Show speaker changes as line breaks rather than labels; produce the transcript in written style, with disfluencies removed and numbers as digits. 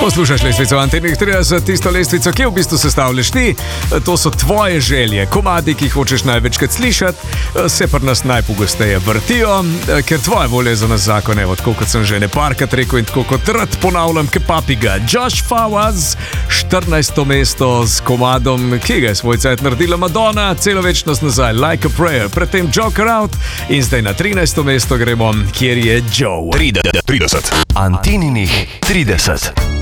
Poslušaš lestvico Antenih 30, tisto lestvico, ki v bistvu sestavljaš ti. To so tvoje želje, komadi, ki jih hočeš največkrat slišati, se pri nas najpogosteje vrtijo, ker tvoja volja je za nas zakon, evo, tako kot sem že neparkrat rekel in tako kot rad ponavljam, ke papiga. Josh Fawaz, 14. mesto s komadom, ki ga je svoj cajt naredila Madonna, celo večnost nazaj, Like a Prayer, predtem Joker Out in zdaj na 13. mesto gremo, kjer je Joe.
30. Anteninih 30.